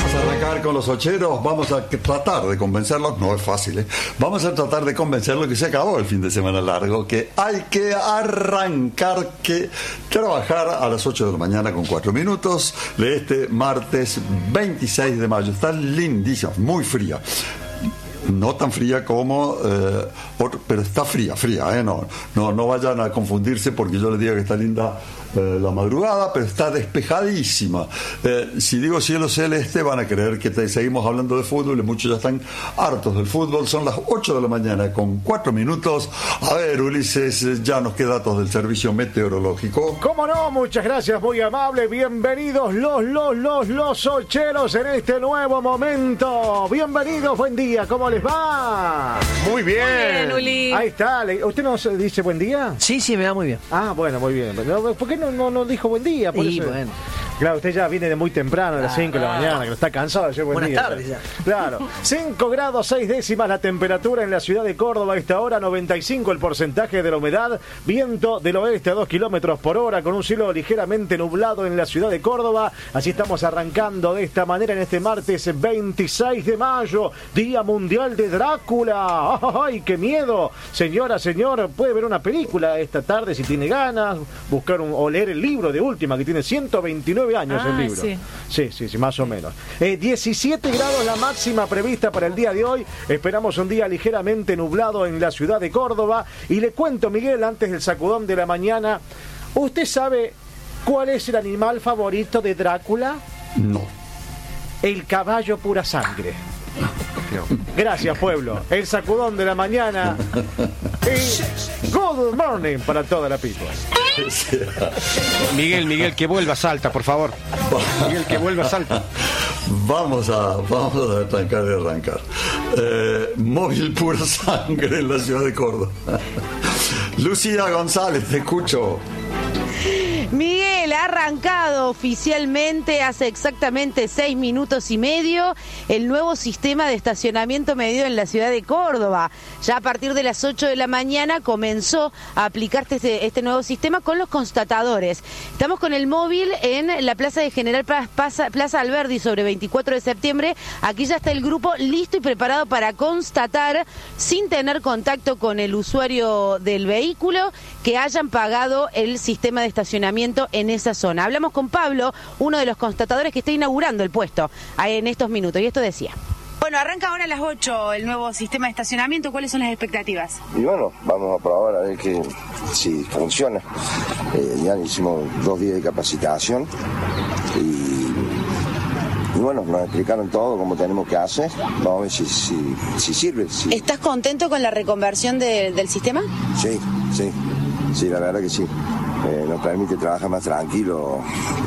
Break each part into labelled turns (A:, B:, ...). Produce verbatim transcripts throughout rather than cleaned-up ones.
A: Vamos a arrancar con los ocheros, vamos a tratar de convencerlos, no es fácil, ¿eh? Vamos a tratar de convencerlos que se acabó el fin de semana largo, que hay que arrancar, que trabajar a las ocho de la mañana con cuatro minutos de este martes veintiséis de mayo. Está lindísima, muy fría. No tan fría como, eh, otro, pero está fría, fría, ¿eh? No, no, no vayan a confundirse porque yo les digo que está linda eh, la madrugada, pero está despejadísima. Eh, si digo cielo celeste, van a creer que te, seguimos hablando de fútbol y muchos ya están hartos del fútbol. Son las ocho de la mañana con cuatro minutos. A ver, Ulises, ya nos queda datos del servicio meteorológico.
B: ¿Cómo no? Muchas gracias, muy amable. Bienvenidos los, los, los, los ocheros en este nuevo momento. Bienvenidos, buen día, ¿cómo les va? Muy bien.
C: Muy bien, Uli.
B: Ahí está. ¿Usted nos dice buen día?
C: Sí, sí, me va muy bien.
B: Ah, bueno, muy bien. ¿Por qué no, no, no dijo buen día? Por
C: Sí,
B: eso...
C: bueno.
B: Claro, usted ya viene de muy temprano, a las cinco de la mañana, que no está cansado de decir buen
C: Buenas
B: día.
C: tardes ya.
B: Claro. cinco grados seis décimas la temperatura en la ciudad de Córdoba a esta hora, noventa y cinco el porcentaje de la humedad, viento del oeste a dos kilómetros por hora, con un cielo ligeramente nublado en la ciudad de Córdoba. Así estamos arrancando de esta manera en este martes veintiséis de mayo, Día Mundial de Drácula. ¡Ay, qué miedo! Señora, señor, puede ver una película esta tarde si tiene ganas, buscar un, o leer el libro de última, que tiene ciento veintinueve años
C: ah,
B: el libro.
C: Sí.
B: sí, sí, sí, más o menos. Eh, diecisiete grados la máxima prevista para el día de hoy. Esperamos un día ligeramente nublado en la ciudad de Córdoba. Y le cuento, Miguel, antes del sacudón de la mañana, ¿usted sabe cuál es el animal favorito de Drácula?
A: No.
B: El caballo pura sangre. Gracias, pueblo. El sacudón de la mañana. Y good morning para toda la people.
D: Miguel, Miguel, que vuelva a Salta, por favor. Miguel, que vuelva a Salta.
A: Vamos a, vamos a arrancar y arrancar. Eh, móvil pura sangre en la ciudad de Córdoba. Lucía González, te escucho.
E: Miguel, ha arrancado oficialmente hace exactamente seis minutos y medio el nuevo sistema de estacionamiento medido en la ciudad de Córdoba. Ya a partir de las ocho de la mañana comenzó a aplicarse este, este nuevo sistema con los constatadores. Estamos con el móvil en la plaza de General Plaza, Plaza Alberdi sobre veinticuatro de septiembre. Aquí ya está el grupo listo y preparado para constatar, sin tener contacto con el usuario del vehículo, que hayan pagado el sistema de estacionamiento en esa zona. Hablamos con Pablo, uno de los constatadores que está inaugurando el puesto en estos minutos, y esto decía.
F: Bueno, arranca ahora a las ocho el nuevo sistema de estacionamiento. ¿Cuáles son las expectativas?
G: Y bueno, vamos a probar a ver que, si funciona. Eh, ya hicimos dos días de capacitación y, y bueno, nos explicaron todo cómo tenemos que hacer. Vamos a ver si, si, si sirve. Si...
E: ¿Estás contento con la reconversión de, del sistema?
G: Sí, sí, sí, la verdad que sí. Eh, nos permite trabajar más tranquilo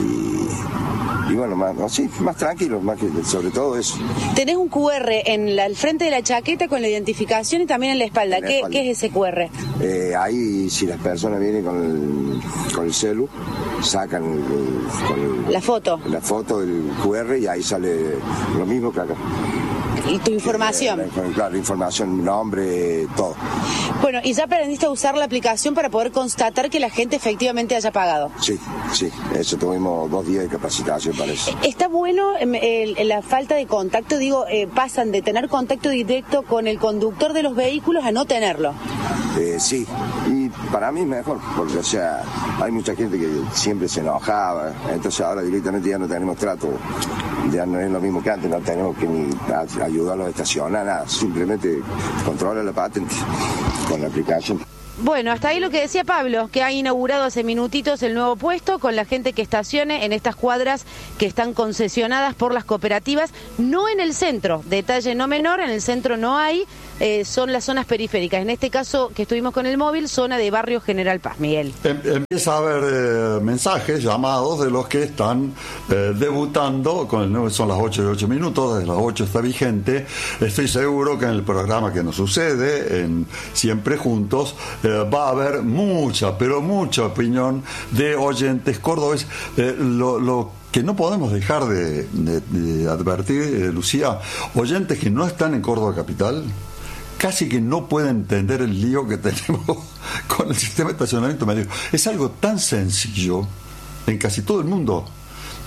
G: y, y bueno, más, no, sí, más tranquilo, más que sobre todo eso.
E: Tenés un cu erre en la, el frente de la chaqueta con la identificación y también en la espalda. En la ¿Qué, espalda. ¿Qué es ese cu erre?
G: Eh, ahí, si las personas vienen con el, con el celu, sacan el, el, con el,
E: la foto.
G: La foto del cu erre y ahí sale lo mismo que acá.
E: ¿Y tu información?
G: Eh, claro, información, nombre, todo.
E: Bueno, ¿y ya aprendiste a usar la aplicación para poder constatar que la gente efectivamente haya pagado?
G: Sí, sí, eso tuvimos dos días de capacitación para eso.
E: Está bueno el, el, la falta de contacto, digo, eh, pasan de tener contacto directo con el conductor de los vehículos a no tenerlo.
G: Eh, sí, y para mí es mejor, porque o sea, hay mucha gente que siempre se enojaba, entonces ahora directamente ya no tenemos trato, ya no es lo mismo que antes, no tenemos que ni ayudarlos a estacionar, nada, simplemente controla la patente con la aplicación.
E: Bueno, hasta ahí lo que decía Pablo, que ha inaugurado hace minutitos el nuevo puesto con la gente que estacione en estas cuadras que están concesionadas por las cooperativas, no en el centro, detalle no menor, en el centro no hay, eh, son las zonas periféricas. En este caso que estuvimos con el móvil, zona de Barrio General Paz. Miguel.
A: Empieza a haber eh, mensajes, llamados de los que están eh, debutando con el nuevo, son las ocho y ocho minutos, desde las ocho está vigente. Estoy seguro que en el programa que nos sucede, en Siempre Juntos, eh, va a haber mucha, pero mucha opinión de oyentes cordobeses. Eh, lo, lo que no podemos dejar de, de, de advertir, eh, Lucía, oyentes que no están en Córdoba capital, casi que no pueden entender el lío que tenemos con el sistema de estacionamiento medio. Es algo tan sencillo en casi todo el mundo.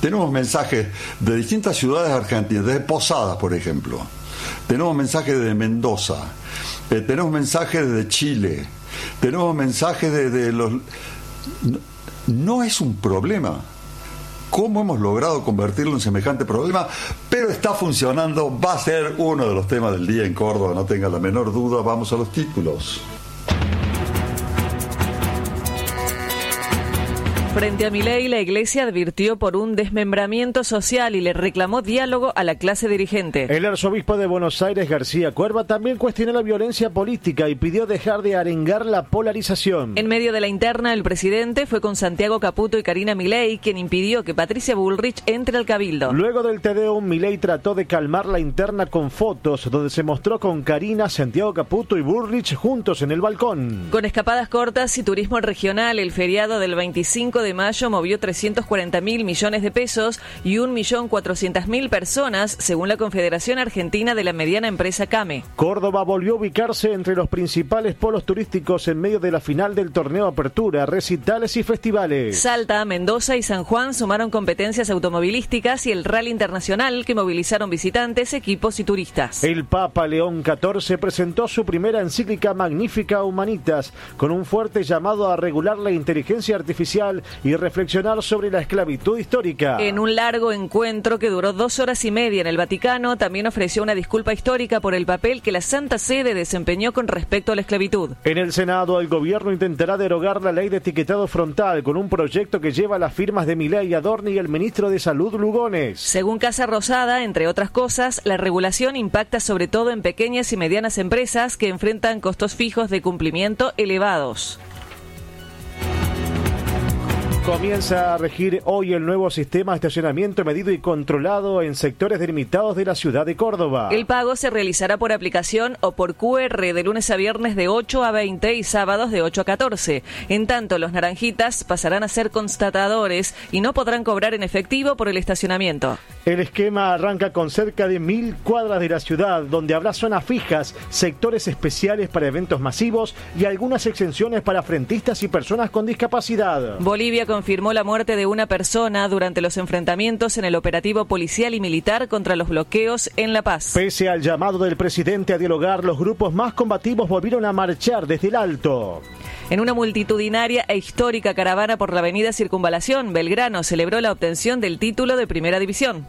A: tenemos mensajes de distintas ciudades argentinas, desde Posadas, por ejemplo. Tenemos mensajes de Mendoza. Eh, tenemos mensajes de Chile. Tenemos mensajes de, de los... No, no es un problema. ¿Cómo hemos logrado convertirlo en semejante problema? Pero está funcionando, va a ser uno de los temas del día en Córdoba, no tenga la menor duda. Vamos a los títulos.
C: Frente a Milei, la Iglesia advirtió por un desmembramiento social y le reclamó diálogo a la clase dirigente.
B: El arzobispo de Buenos Aires, García Cuerva, también cuestionó la violencia política y pidió dejar de arengar la polarización.
C: En medio de la interna, el presidente fue con Santiago Caputo y Karina Milei, quien impidió que Patricia Bullrich entre al cabildo.
B: Luego del Te Deum, Milei trató de calmar la interna con fotos, donde se mostró con Karina, Santiago Caputo y Bullrich juntos en el balcón.
C: Con escapadas cortas y turismo regional, el feriado del veinticinco de mayo movió trescientos cuarenta mil millones de pesos y un millón cuatrocientas mil personas, según la Confederación Argentina de la Mediana Empresa CAME.
B: Córdoba volvió a ubicarse entre los principales polos turísticos en medio de la final del torneo Apertura, recitales y festivales.
C: Salta, Mendoza y San Juan sumaron competencias automovilísticas y el Rally Internacional, que movilizaron visitantes, equipos y turistas.
B: El Papa León catorce presentó su primera encíclica Magnificat Humanitas, con un fuerte llamado a regular la inteligencia artificial y reflexionar sobre la esclavitud histórica.
C: En un largo encuentro que duró dos horas y media en el Vaticano, también ofreció una disculpa histórica por el papel que la Santa Sede desempeñó con respecto a la esclavitud.
B: En el Senado, el gobierno intentará derogar la ley de etiquetado frontal con un proyecto que lleva las firmas de Milei, Adorni y el ministro de Salud, Lugones.
C: Según Casa Rosada, entre otras cosas, la regulación impacta sobre todo en pequeñas y medianas empresas que enfrentan costos fijos de cumplimiento elevados.
B: Comienza a regir hoy el nuevo sistema de estacionamiento medido y controlado en sectores delimitados de la ciudad de Córdoba.
C: El pago se realizará por aplicación o por cu erre de lunes a viernes de ocho a veinte y sábados de ocho a catorce. En tanto, los naranjitas pasarán a ser constatadores y no podrán cobrar en efectivo por el estacionamiento.
B: El esquema arranca con cerca de mil cuadras de la ciudad, donde habrá zonas fijas, sectores especiales para eventos masivos y algunas exenciones para frentistas y personas con discapacidad.
C: Bolivia confirmó la muerte de una persona durante los enfrentamientos en el operativo policial y militar contra los bloqueos en La Paz.
B: Pese al llamado del presidente a dialogar, los grupos más combativos volvieron a marchar desde el Alto.
C: En una multitudinaria e histórica caravana por la avenida Circunvalación, Belgrano celebró la obtención del título de Primera División.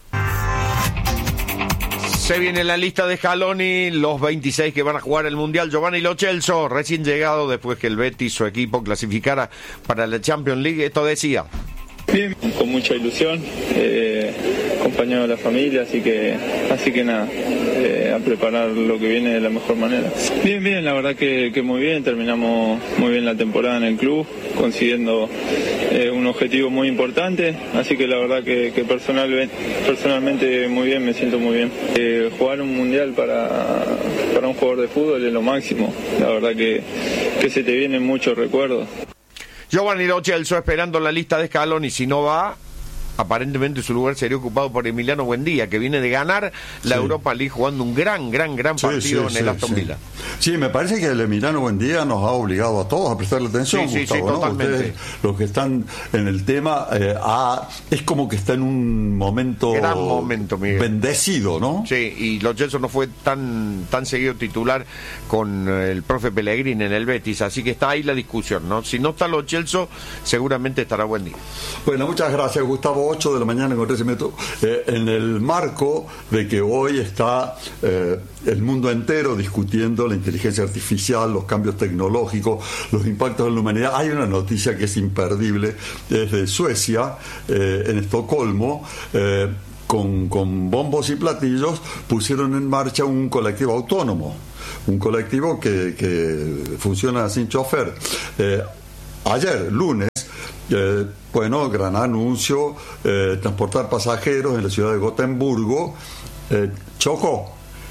H: Se viene la lista de Scaloni, los veintiséis que van a jugar el Mundial. Giovanni Lo Celso, recién llegado después que el Betis, su equipo, clasificara para la Champions League. Esto decía:
I: bien, con mucha ilusión, eh, acompañado de la familia, así que así que nada, eh, a preparar lo que viene de la mejor manera. Bien, bien, la verdad que, que muy bien, terminamos muy bien la temporada en el club, consiguiendo eh, un objetivo muy importante, así que la verdad que, que personal, personalmente muy bien, me siento muy bien. Eh, jugar un mundial para, para un jugador de fútbol es lo máximo, la verdad que, que se te vienen muchos recuerdos.
H: Giovanni Lo Celso esperando la lista de Scaloni, si no va, aparentemente su lugar sería ocupado por Emiliano Buendía, que viene de ganar la sí. Europa League jugando un gran, gran, gran
A: sí,
H: partido
A: sí,
H: en
A: sí,
H: el Aston
A: sí.
H: Villa.
A: Sí, me parece que el Emiliano Buendía nos ha obligado a todos a prestarle atención,
H: sí,
A: Gustavo,
H: sí, sí,
A: ¿no?
H: totalmente.
A: Ustedes, los que están en el tema, eh, ah, es como que está en un momento,
H: gran momento, Miguel,
A: bendecido, ¿no?
H: Sí, y Lo Celso no fue tan tan seguido titular con el profe Pellegrini en el Betis, así que está ahí la discusión, ¿no? Si no está Lo Celso, seguramente estará Buendía.
A: Bueno, muchas gracias, Gustavo. ocho de la mañana con trece minutos. Eh, en el marco de que hoy está eh, el mundo entero discutiendo la inteligencia artificial, los cambios tecnológicos, los impactos en la humanidad, hay una noticia que es imperdible desde Suecia, eh, en Estocolmo. Eh, con, con bombos y platillos pusieron en marcha un colectivo autónomo, un colectivo que, que funciona sin chofer. Eh, ayer, lunes, Eh, bueno, gran anuncio, eh, transportar pasajeros en la ciudad de Gotemburgo, eh, chocó.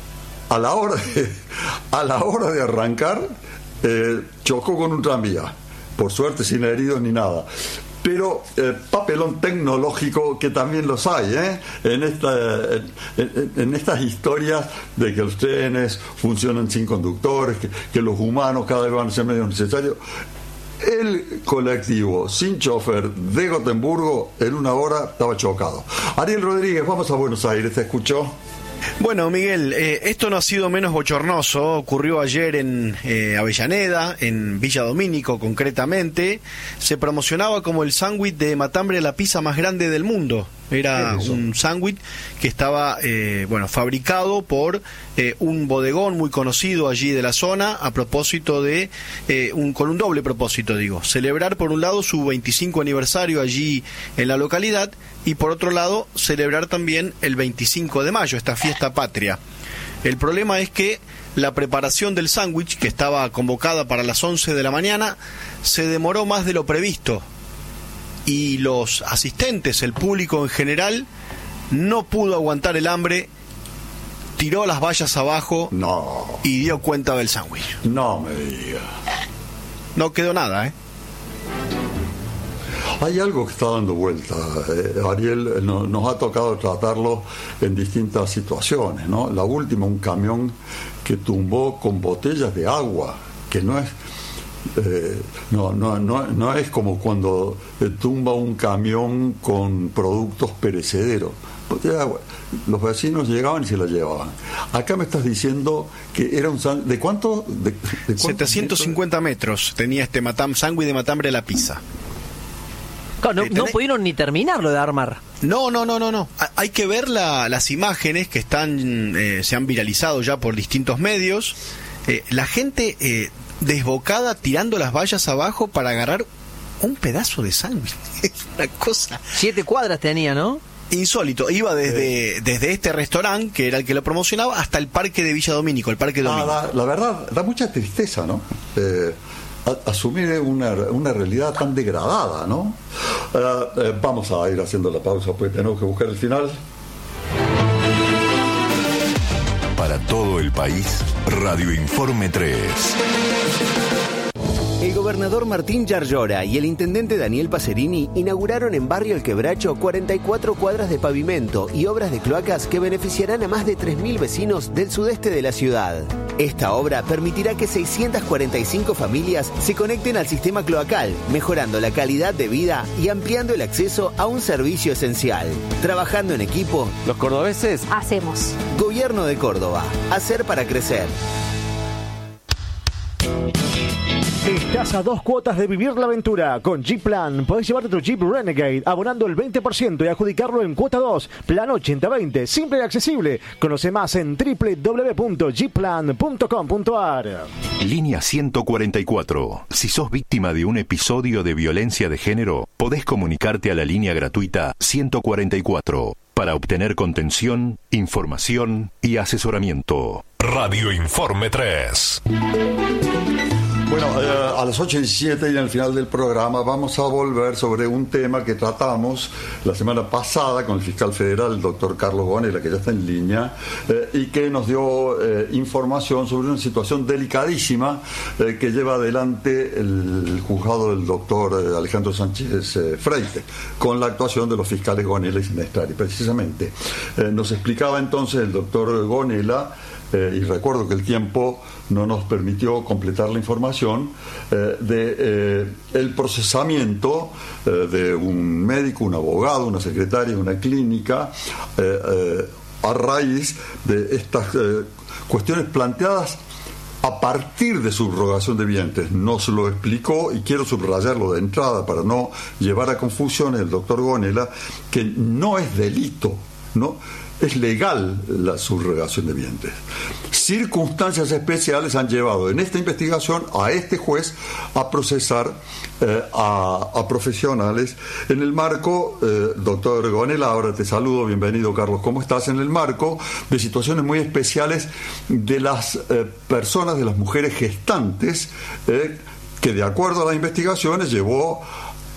A: A la hora de, a la hora de arrancar, eh, chocó con un tranvía. Por suerte sin heridos ni nada. Pero eh, papelón tecnológico que también los hay, ¿eh? en, esta, en, en, en estas historias de que los trenes funcionan sin conductores, que, que los humanos cada vez van a ser menos necesarios. el colectivo sin chofer de Gotemburgo en una hora estaba chocado. Ariel Rodríguez, vamos a Buenos Aires, ¿te escuchó?
D: Bueno, Miguel, eh, esto no ha sido menos bochornoso. Ocurrió ayer en eh, Avellaneda, en Villa Domínico concretamente. Se promocionaba como el sándwich de matambre a la pizza más grande del mundo. Era un sándwich que estaba eh, bueno, fabricado por eh, un bodegón muy conocido allí de la zona, a propósito de, eh, un, con un doble propósito, digo, celebrar por un lado su veinticinco aniversario allí en la localidad, y por otro lado celebrar también el veinticinco de mayo, esta fiesta patria. El problema es que la preparación del sándwich, que estaba convocada para las once de la mañana, se demoró más de lo previsto, y los asistentes, el público en general, no pudo aguantar el hambre, tiró las vallas abajo
A: no.
D: y dio cuenta del sándwich.
A: No me diga.
D: No quedó nada, ¿eh?
A: Hay algo que está dando vuelta, eh, Ariel, no, nos ha tocado tratarlo en distintas situaciones, ¿no? La última, un camión que tumbó con botellas de agua, que no es eh, no, no, no, no es como cuando eh, tumba un camión con productos perecederos. Botella de agua. Los vecinos llegaban y se la llevaban. Acá me estás diciendo que era un sándwich. ¿De cuánto? ¿De, de
D: setecientos cincuenta metros tenía este matam, sándwich de matambre a la pizza.
J: Claro, no, no pudieron ni terminarlo de armar.
D: No, no, no, no, no. Hay que ver la, las imágenes que están, eh, se han viralizado ya por distintos medios. Eh, la gente eh, desbocada tirando las vallas abajo para agarrar un pedazo de sándwich. Es una cosa.
J: Siete cuadras tenía, ¿no?
D: Insólito. Iba desde, desde este restaurante, que era el que lo promocionaba, hasta el parque de Villa Domínico, el parque Domínico.
A: Ah, la, la verdad, da mucha tristeza, ¿no? Eh, a, asumir una, una realidad tan degradada, ¿no? Uh, eh, vamos a ir haciendo la pausa, pues tenemos que buscar el final.
K: Para todo el país, Radio Informe tres.
L: El gobernador Martín Yarlora y el intendente Daniel Pacerini inauguraron en Barrio El Quebracho cuarenta y cuatro cuadras de pavimento y obras de cloacas que beneficiarán a más de tres mil vecinos del sudeste de la ciudad. Esta obra permitirá que seiscientas cuarenta y cinco familias se conecten al sistema cloacal, mejorando la calidad de vida y ampliando el acceso a un servicio esencial. Trabajando en equipo,
J: los cordobeses
M: hacemos.
L: Gobierno de Córdoba. Hacer para crecer.
B: Estás a dos cuotas de vivir la aventura. Con G-Plan podés llevarte tu Jeep Renegade abonando el veinte por ciento y adjudicarlo en cuota dos. Plan ochenta veinte, simple y accesible. Conoce más en doble u doble u doble u punto g plan punto com punto a r.
K: Línea ciento cuarenta y cuatro. Si sos víctima de un episodio de violencia de género, podés comunicarte a la línea gratuita ciento cuarenta y cuatro para obtener contención, información y asesoramiento.
N: Radio Informe tres.
A: Bueno, eh, a las ocho y siete y en el final del programa vamos a volver sobre un tema que tratamos la semana pasada con el fiscal federal, el doctor Carlos Gonela, que ya está en línea, eh, y que nos dio eh, información sobre una situación delicadísima eh, que lleva adelante el, el juzgado del doctor eh, Alejandro Sánchez eh, Freite, con la actuación de los fiscales Gonela y Sinestari. Precisamente, eh, nos explicaba entonces el doctor Gonela, Eh, y recuerdo que el tiempo no nos permitió completar la información eh, de eh, el procesamiento eh, de un médico, un abogado, una secretaria de una clínica eh, eh, a raíz de estas eh, cuestiones planteadas a partir de subrogación de vientres. Nos lo explicó, y quiero subrayarlo de entrada para no llevar a confusiones, el doctor Gonela, que no es delito, ¿no? Es legal la subrogación de vientres. Circunstancias especiales han llevado en esta investigación a este juez a procesar eh, a, a profesionales en el marco, eh, doctor Gonela, ahora te saludo, bienvenido Carlos, ¿cómo estás? En el marco de situaciones muy especiales de las eh, personas, de las mujeres gestantes, eh, que de acuerdo a las investigaciones llevó